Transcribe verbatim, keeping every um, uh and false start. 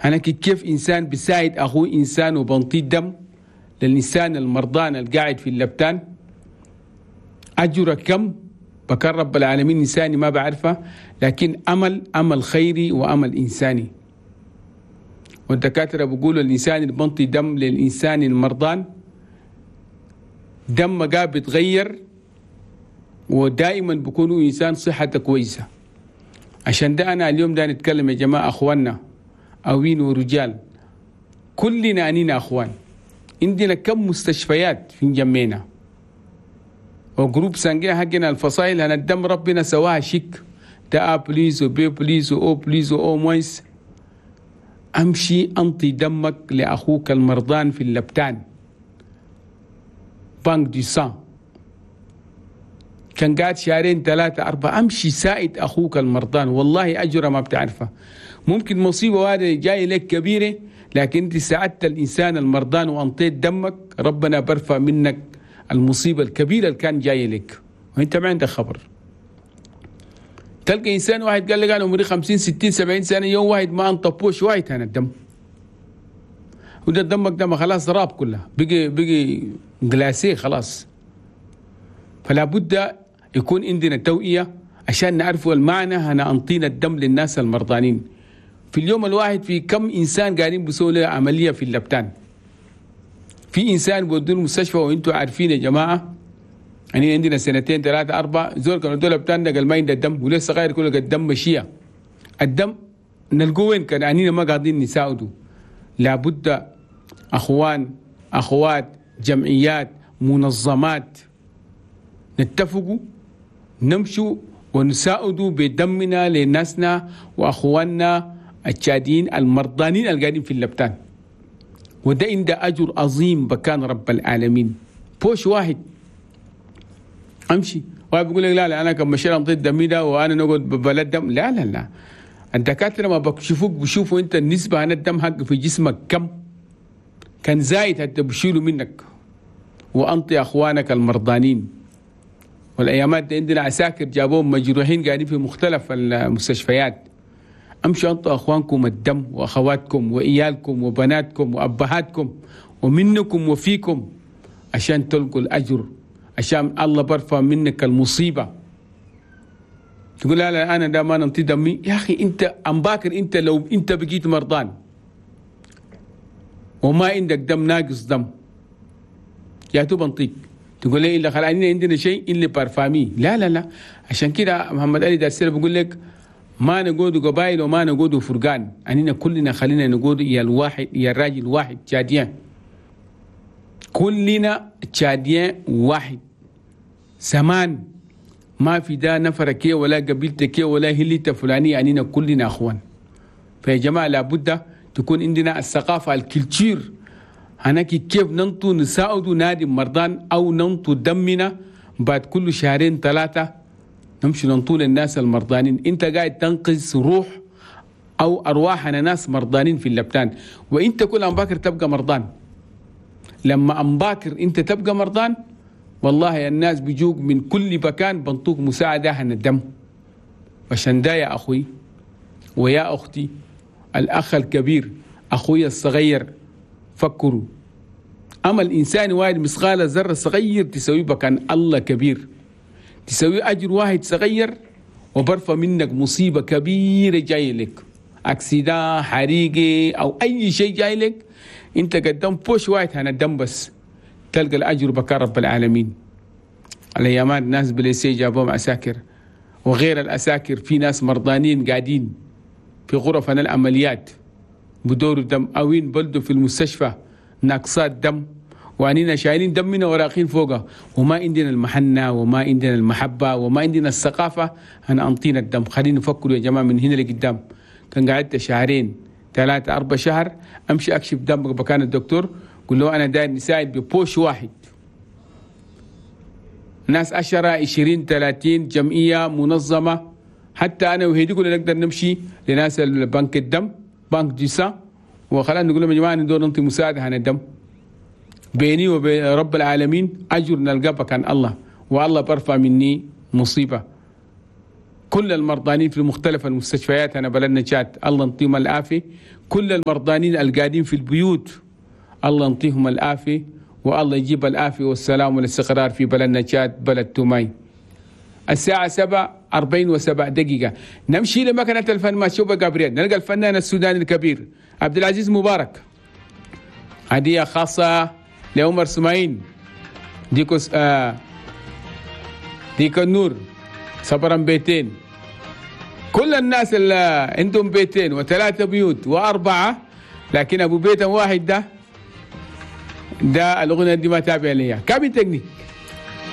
أنا كيف إنسان بيساعد أخوه إنسان وبنطي دم للإنسان المرضان القاعد في اللبتان، أجر كم بكر رب العالمين إنساني ما بعرفه، لكن أمل أمل خيري وأمل إنساني. والدكاترة بيقولوا الإنسان اللي بنطي دم للإنسان المرضان دم قاعد بيتغير، ودائما بيكونوا إنسان صحته كويسة. عشان ده أنا اليوم ده نتكلم يا جماعة أخواننا أوين ورجال، كلنا أنينا أخوان. عندنا كم مستشفيات في جمينا وجروب سانجي حقنا الفصائل، أنا الدم ربنا سواها شيك، ده أ بليز وبي بليز وأو بليز وأو مويس. أمشي أنطي دمك لأخوك المرضان في اللبتان، بانك دي سان كان قاعد شهرين ثلاثة أربعة، أمشي ساعد أخوك المرضان، والله أجره ما بتعرفه. ممكن مصيبة واحدة جاي لك كبيرة، لكن أنت ساعدت الإنسان المرضان وأنطيت دمك، ربنا برفع منك المصيبة الكبيرة اللي كان جاي لك وأنت ما عندك خبر. تلقى إنسان واحد قال لك أنا عمري خمسين ستين سبعين سنة، يوم واحد ما أنطبوش واحد أنا الدم، وده دمك دم خلاص راب كلها، بقي بقي جلاسيه خلاص. فلا بد يكون عندنا توعية عشان نعرفوا المعنى. أنا أنطينا الدم للناس المرضانين. في اليوم الواحد في كم إنسان قاعدين بيسووا له عملية في اللبتان؟ في إنسان بودوه المستشفى وأنتوا عارفين يا جماعة، يعني عندنا سنتين ثلاثة أربعة زول كانوا دول لبتان ده قال ما عنده الدم، ولسه غير كله قال الدم مشية. الدم نلقوه وين؟ كان عنينا ما قاعدين نساعده. لابد أخوان أخوات جمعيات منظمات نتفقوا نمشوا ونساعدوا بدمنا لناسنا وأخواننا الشادين المرضانين القاعدين في اللبتان. وده عنده أجر عظيم بكان رب العالمين. بوش واحد أمشي واحد بيقول لك لا لا أنا كم مشيت أنطيت دمي ده وأنا نقعد ببلد دم، لا لا لا. الدكاترة ما بكشفوك بشوفوا أنت النسبة عن الدم حق في جسمك كم كان زايد، حتى بشيلوا منك وأنطي أخوانك المرضانين. والأيامات عندنا عساكر جابوهم مجروحين قاعدين في مختلف المستشفيات. أمشوا أنطوا أخوانكم الدم وأخواتكم وإيالكم وبناتكم وأبهاتكم ومنكم وفيكم عشان تلقوا الأجر، عشان الله برفع منك المصيبة. تقول لا لا أنا دا ما ننطي دمي، يا أخي أنت أم باكر أنت لو أنت بقيت مرضان وما عندك دم ناقص دم يا تو بنطيك، تقول لي إلا خلاني عندنا شيء إلا بارفامي، لا لا لا. عشان كده محمد علي دارسير بيقول لك ما نقود قبائل وما نقود فرقان، أننا كلنا خلينا نقود يا الواحد يا الراجل واحد تشاديان، كلنا تشاديان واحد. زمان ما في دا نفرك ولا قبيلتك ولا هلية فلانية، أننا كلنا أخوان. فيا جماعة لابد تكون عندنا الثقافة الكلتشير، هناك كيف ننطو نساعد نادي مرضان أو ننطو دمنا بعد كل شهرين ثلاثة نمشي ننطو للناس المرضانين. انت قاعد تنقذ روح أو أرواحنا ناس مرضانين في اللبتان، وانت كل أنباكر تبقى مرضان. لما أنباكر انت تبقى مرضان والله الناس بيجوك من كل مكان بنطوك مساعدة عن الدم. عشان ده يا أخوي ويا أختي الأخ الكبير أخوي الصغير، فكروا أما الإنسان واحد مثقال ذرة صغير تسوي بكان الله كبير، تسوي أجر واحد صغير وبرفع منك مصيبة كبيرة جاي لك، أكسيدا حريقة أو أي شيء جاي لك، أنت قدام بوش واحد هنا الدم بس تلقى الأجر بكار رب العالمين. الأيامات ناس بليسي جابوهم عساكر وغير الأساكر، في ناس مرضانين قاعدين في غرفنا العمليات بدور دم أوين بلدوا في المستشفى ناقصات دم، وأننا شايلين دمنا وراقين فوقها، وما عندنا المحنة وما عندنا المحبة وما عندنا الثقافة أنا أنطينا الدم. خلينا نفكر يا جماعة من هنا لقدام. كان قعدت شهرين ثلاثة أربع شهر أمشي أكشف دم بكان الدكتور قل له أنا داير نساعد ببوش واحد، ناس عشرة عشرين ثلاثين جمعية منظمة، حتى أنا وهيدي كلنا نقدر نمشي لناس البنك الدم بنك جيسا وخلينا نقول لهم يا جماعة ندور ننطي مساعدة عن الدم بيني وبين رب العالمين، أجر نلقى بكان الله، والله برفع مني مصيبة. كل المرضانين في مختلف المستشفيات هنا بلدنا تشاد الله ينطيهم العافية. كل المرضانين القاعدين في البيوت الله ينطيهم العافية، والله يجيب العافية والسلام والاستقرار في بلدنا تشاد بلد توماي. الساعة سبعة أربعين وسبع دقيقة نمشي لمكنة الفن مع شوبة جابرييل، نلقى الفنان السوداني الكبير عبد العزيز مبارك. هدية خاصة لعمر سماين ديكوس آه ديك النور صبرا بيتين. كل الناس اللي عندهم بيتين وثلاثة بيوت وأربعة لكن أبو بيت واحد ده ده الأغنية دي ما تابع ليها. كابي تكني